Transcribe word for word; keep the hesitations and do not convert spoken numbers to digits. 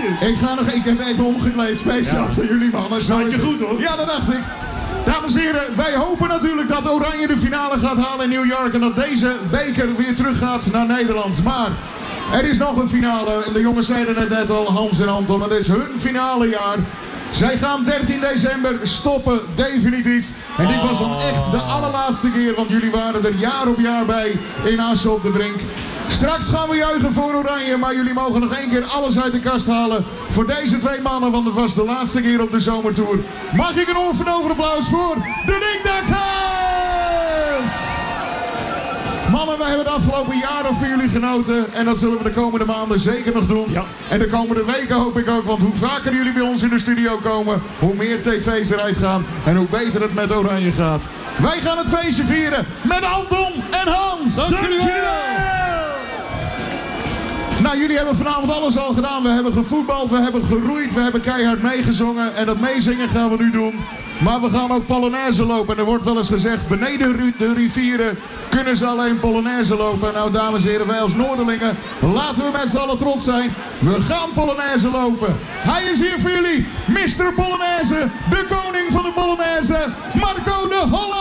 je? Ik ga nog, ik heb even omgekleed, speciaal ja. voor jullie mannen. Staat je goed hoor. Ja, dat dacht ik. Dames en heren, wij hopen natuurlijk dat Oranje de finale gaat halen in New York en dat deze beker weer terug gaat naar Nederland. Maar er is nog een finale en de jongens zeiden het net al, Hans en Anton, en dit is hun finale jaar. Zij gaan dertien december stoppen, definitief. En dit was dan echt de allerlaatste keer, want jullie waren er jaar op jaar bij in Assen op de Brink. Straks gaan we juichen voor Oranje, maar jullie mogen nog één keer alles uit de kast halen voor deze twee mannen, want het was de laatste keer op de zomertour. Mag ik een oor van overapplaus voor de Dikdakkers! Mannen, wij hebben de afgelopen jaren voor jullie genoten en dat zullen we de komende maanden zeker nog doen. Ja. En de komende weken hoop ik ook, want hoe vaker jullie bij ons in de studio komen, hoe meer tv's eruit gaan en hoe beter het met Oranje gaat. Wij gaan het feestje vieren met Anton en Hans! Dank jullie wel! Nou, jullie hebben vanavond alles al gedaan. We hebben gevoetbald, we hebben geroeid, we hebben keihard meegezongen. En dat meezingen gaan we nu doen. Maar we gaan ook Polonaise lopen. En er wordt wel eens gezegd, beneden de rivieren kunnen ze alleen Polonaise lopen. Nou, dames en heren, wij als Noorderlingen, laten we met z'n allen trots zijn. We gaan Polonaise lopen. Hij is hier voor jullie, mister Polonaise, de koning van de Polonaise, Marco de Hollander.